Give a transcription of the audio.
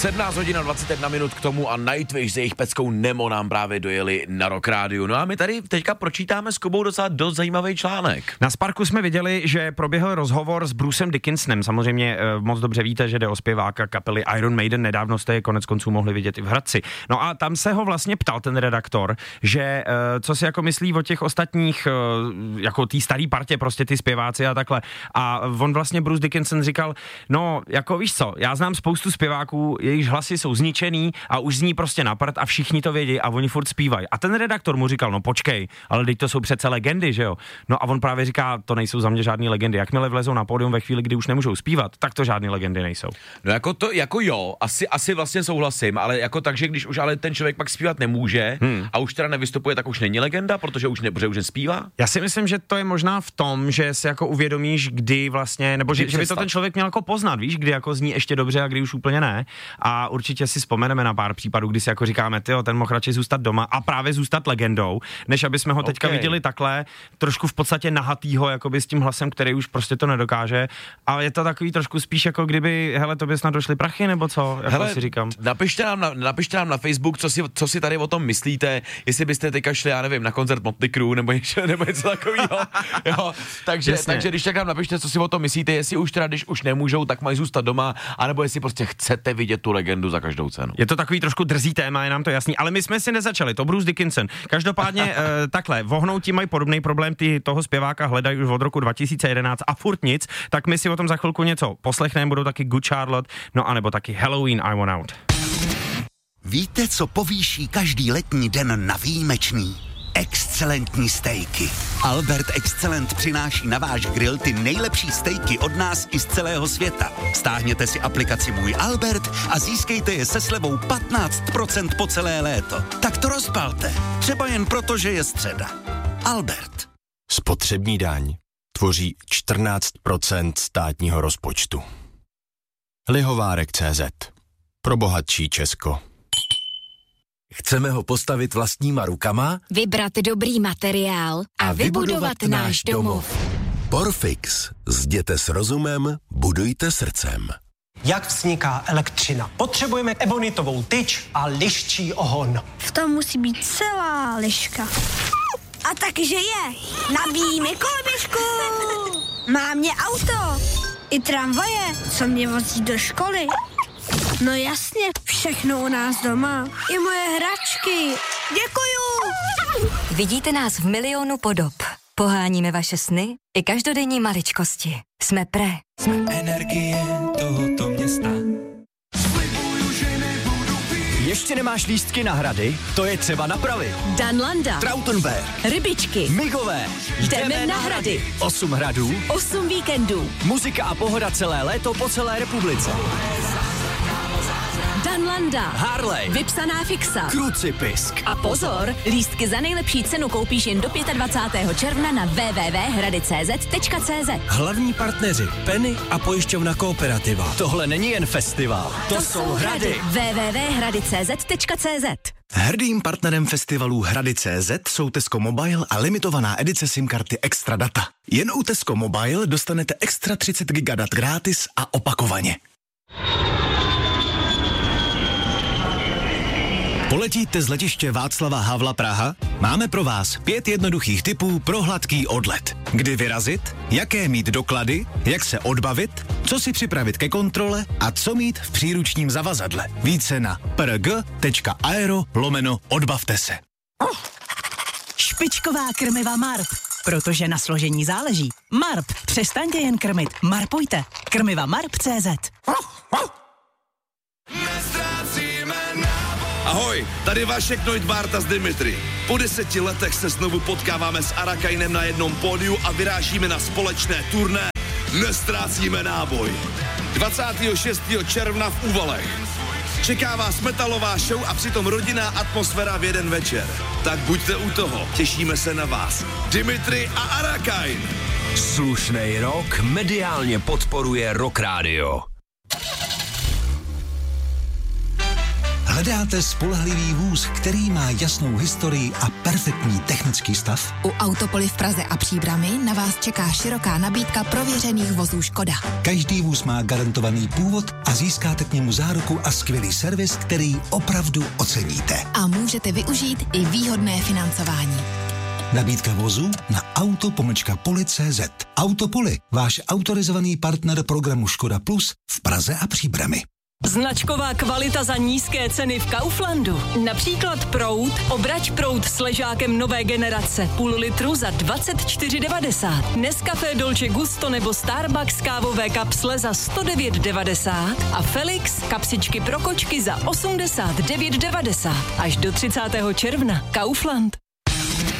17 hodin a 21 minut k tomu a Nightwish s jejich peckou Nemo nám právě dojeli na Rock Rádiu. No a my tady teďka pročítáme s Kubou docela dost zajímavý článek. Na Sparku jsme viděli, že proběhl rozhovor s Brucem Dickinsonem. Samozřejmě moc dobře víte, že jde o zpěváka kapely Iron Maiden. Nedávno jste je konec konců mohli vidět i v Hradci. No a tam se ho vlastně ptal ten redaktor, že co si jako myslí o těch ostatních, jako tý starý partě, prostě ty zpěváci a takhle. A on vlastně Bruce Dickinson říkal, no jako víš co, já znám spoustu zpěváků, jejichž hlasy jsou zničený a už zní prostě na prd a všichni to vědí a oni furt zpívají. A ten redaktor mu říkal, no počkej, ale teď to jsou přece legendy, že jo? No a on právě říká, to nejsou za mě žádný legendy. Jakmile vlezou na pódium ve chvíli, kdy už nemůžou zpívat, tak to žádný legendy nejsou. No jako jo, asi vlastně souhlasím, ale jako tak, že když už ale ten člověk pak zpívat nemůže a už teda nevystupuje, tak už není legenda, protože už nespívá? Já si myslím, že to je možná v tom, že si jako uvědomíš, kdy vlastně, nebo že by to ten člověk měl jako poznat, víš, kdy jako zní ještě dobře a kdy už úplně ne. A určitě si vzpomeneme na pár případů, kdy si jako říkáme, tyjo, ten mohl radši zůstat doma a právě zůstat legendou, než aby jsme ho teďka viděli takhle, trošku v podstatě nahatýho, jakoby s tím hlasem, který už prostě to nedokáže. A je to takový trošku spíš jako kdyby, hele, tobě snad došly prachy, nebo co, jako hele, si říkám. Napište nám na Facebook, co si tady o tom myslíte, jestli byste teďka šli, já nevím, na koncert Motley Crue nebo něco takového. Jo, takže když tak nám napište, co si o tom myslíte, jestli už teda, když už nemůžou, tak mají zůstat doma, anebo jestli prostě chcete vidět tu legendu za každou cenu. Je to takový trošku drzý téma, je nám to jasný, ale my jsme si nezačali, to Bruce Dickinson. Každopádně takhle, vohnouti mají podobný problém, ty toho zpěváka hledají už od roku 2011 a furt nic, tak my si o tom za chvilku něco poslechneme, budou taky Good Charlotte, no anebo taky Halloween I Want Out. Víte, co povýší každý letní den na výjimečný? Excelentní stejky. Albert Excellent přináší na váš grill ty nejlepší stejky od nás i z celého světa. Stáhněte si aplikaci Můj Albert a získejte je se slevou 15% po celé léto. Tak to rozpalte. Třeba jen proto, že je středa. Albert. Spotřební daň tvoří 14% státního rozpočtu. Lihovárek.cz. Pro bohatší Česko. Chceme ho postavit vlastníma rukama? Vybrat dobrý materiál a vybudovat náš domov. Porfix. Zděte s rozumem, budujte srdcem. Jak vzniká elektřina? Potřebujeme ebonitovou tyč a liščí ohon. V tom musí být celá liška. A takže je. Nabíjíme koloběžku. Má mě auto. I tramvaje, co mě vozí do školy. No jasně, všechno u nás doma. I moje hračky. Děkuju. Vidíte nás v milionu podob. Poháníme vaše sny i každodenní maličkosti. Jsme Pré. Jsme energie tohoto města. Ještě nemáš lístky na hrady? To je třeba napravit. Danlanda, Trautenberg, Rybičky, Migové. Jdeme na hrady. 8 hradů, 8 víkendů. Muzika a pohoda celé léto po celé republice. Danlanda, Harley, vypsaná fixa, Krucipisk. A pozor, lístky za nejlepší cenu koupíš jen do 25. června na www.hrady.cz. Hlavní partneři Penny a pojišťovna Kooperativa. Tohle není jen festival, to jsou hrady. www.hrady.cz. Hrdým partnerem festivalů Hrady.cz jsou Tesco Mobile a limitovaná edice SIM karty Extra Data. Jen u Tesco Mobile dostanete extra 30 GB dat gratis a opakovaně. Poletíte z letiště Václava Havla Praha? Máme pro vás 5 jednoduchých tipů pro hladký odlet. Kdy vyrazit, jaké mít doklady, jak se odbavit, co si připravit ke kontrole a co mít v příručním zavazadle. Více na prg.aero/odbavte se. Špičková krmiva Marp, protože na složení záleží. Marp, přestaňte jen krmit, marpujte. Krmiva Marp.cz. Ahoj, tady Vašek Neudbárta z Dimitri. Po 10 letech se znovu potkáváme s Arakainem na jednom pódiu a vyrážíme na společné turné Nestrácíme náboj. 26. června v Úvalech. Čeká vás metalová show a přitom rodinná atmosféra v jeden večer. Tak buďte u toho, těšíme se na vás. Dimitri a Arakain. Slušnej rok mediálně podporuje Rock Radio. Hledáte spolehlivý vůz, který má jasnou historii a perfektní technický stav? U Autopoly v Praze a Příbrami na vás čeká široká nabídka prověřených vozů Škoda. Každý vůz má garantovaný původ a získáte k němu záruku a skvělý servis, který opravdu oceníte. A můžete využít i výhodné financování. Nabídka vozu na auto-poli.cz. Autopoly, váš autorizovaný partner programu Škoda Plus v Praze a Příbrami. Značková kvalita za nízké ceny v Kauflandu. Například proud, obrať proud s ležákem nové generace, půl litru za 24,90. Nescafé Dolce Gusto nebo Starbucks kávové kapsle za 109,90 a Felix kapsičky pro kočky za 89,90. Až do 30. června. Kaufland.